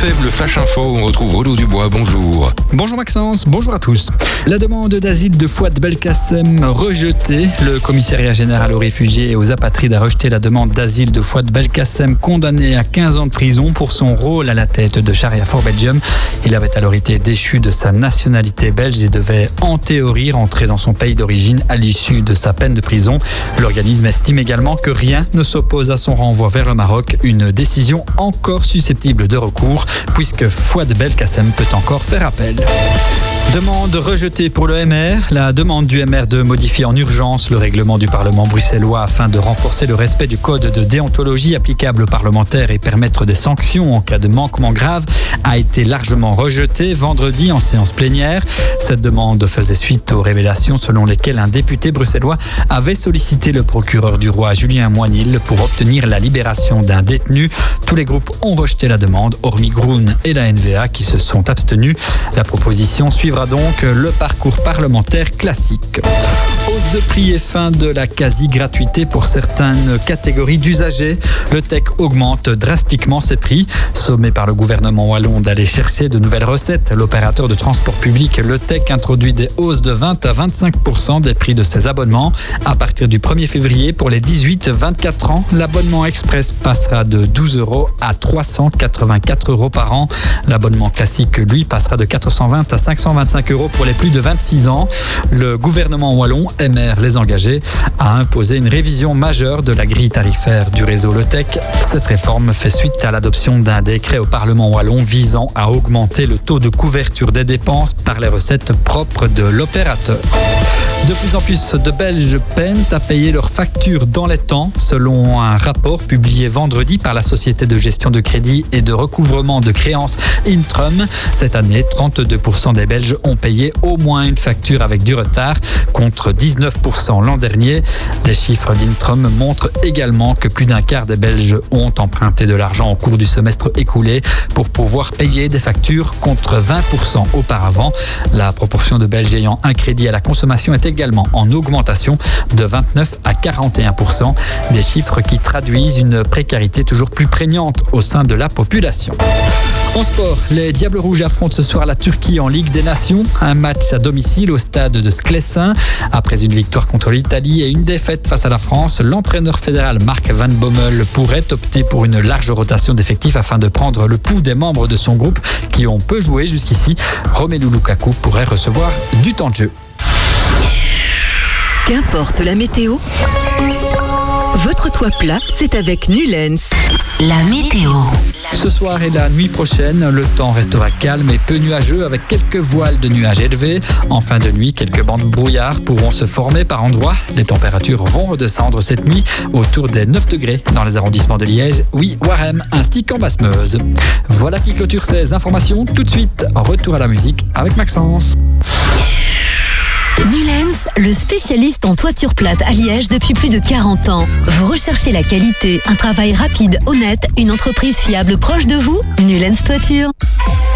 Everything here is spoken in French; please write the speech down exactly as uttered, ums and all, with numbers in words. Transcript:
faible Flash Info, on retrouve Renaud Dubois, bonjour. Bonjour Maxence, bonjour à tous. La demande d'asile de Fouad Belkacem rejetée. Le commissariat général aux réfugiés et aux apatrides a rejeté la demande d'asile de Fouad Belkacem, condamné à quinze ans de prison pour son rôle à la tête de Sharia for Belgium. Il avait alors été déchu de sa nationalité belge et devait en théorie rentrer dans son pays d'origine à l'issue de sa peine de prison. L'organisme estime également que rien ne s'oppose à son renvoi vers le Maroc, une décision encore susceptible de recours puisque Fouad Belkacem peut encore faire appel. Demande rejetée pour le M R. La demande du M R de modifier en urgence le règlement du Parlement bruxellois afin de renforcer le respect du code de déontologie applicable aux parlementaires et permettre des sanctions en cas de manquement grave a été largement rejetée vendredi en séance plénière. Cette demande faisait suite aux révélations selon lesquelles un député bruxellois avait sollicité le procureur du roi Julien Moinil pour obtenir la libération d'un détenu. Tous les groupes ont rejeté la demande, hormis Groen et la N V A qui se sont abstenus. La proposition suivra donc le parcours parlementaire classique. Hausse de prix et fin de la quasi-gratuité pour certaines catégories d'usagers. Le T E C augmente drastiquement ses prix. Sommé par le gouvernement wallon d'aller chercher de nouvelles recettes, l'opérateur de transport public, le T E C, introduit des hausses de vingt à vingt-cinq pour cent des prix de ses abonnements. À partir du premier février, pour les dix-huit à vingt-quatre ans, l'abonnement express passera de douze euros à trois cent quatre-vingt-quatre euros par an. L'abonnement classique, lui, passera de quatre cent vingt à cinq cent vingt-cinq euros pour les plus de vingt-six ans. Le gouvernement wallon, M R les engagés, a imposé une révision majeure de la grille tarifaire du réseau Le T E C. Cette réforme fait suite à l'adoption d'un décret au Parlement wallon visant à augmenter le taux de couverture des dépenses par les recettes propres de l'opérateur. De plus en plus de Belges peinent à payer leurs factures dans les temps. Selon un rapport publié vendredi par la société de gestion de crédit et de recouvrement de créances Intrum, cette année, trente-deux pour cent des Belges ont payé au moins une facture avec du retard, contre dix-neuf pour cent l'an dernier. Les chiffres d'Intrum montrent également que plus d'un quart des Belges ont emprunté de l'argent au cours du semestre écoulé pour pouvoir payer des factures, contre vingt pour cent auparavant. La proportion de Belges ayant un crédit à la consommation est également en augmentation de vingt-neuf à quarante et un pour cent, des chiffres qui traduisent une précarité toujours plus prégnante au sein de la population. En sport, les Diables Rouges affrontent ce soir la Turquie en Ligue des Nations. Un match à domicile au stade de Sclessin. Après une victoire contre l'Italie et une défaite face à la France, l'entraîneur fédéral Mark Van Bommel pourrait opter pour une large rotation d'effectifs afin de prendre le pouls des membres de son groupe qui ont peu joué jusqu'ici. Romelu Lukaku pourrait recevoir du temps de jeu. Qu'importe la météo, votre toit plat, c'est avec Nulens. La météo. Ce soir et la nuit prochaine, le temps restera calme et peu nuageux avec quelques voiles de nuages élevés. En fin de nuit, quelques bandes de brouillard pourront se former par endroits. Les températures vont redescendre cette nuit autour des neuf degrés dans les arrondissements de Liège, oui, Warem ainsi qu'en Basse-Meuse. Voilà qui clôture ces informations. Tout de suite, retour à la musique avec Maxence. Nulens, le spécialiste en toiture plate à Liège depuis plus de quarante ans. Vous recherchez la qualité, un travail rapide, honnête, une entreprise fiable proche de vous? Nulens Toiture.